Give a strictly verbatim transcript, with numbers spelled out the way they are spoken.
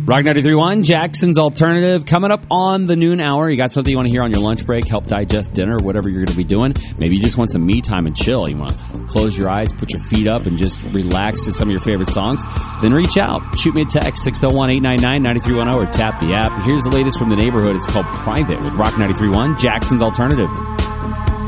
Rock ninety-three point one, Jackson's Alternative. Coming up on the noon hour, you got something you want to hear on your lunch break, help digest dinner, whatever you're going to be doing. Maybe you just want some me time and chill. You want to close your eyes, put your feet up, and just relax to some of your favorite songs. Then reach out. Shoot me a text, six oh one, eight nine nine, nine three one zero, or tap the app. Here's the latest from the neighborhood. It's called Private with Rock ninety-three point one, Jackson's Alternative.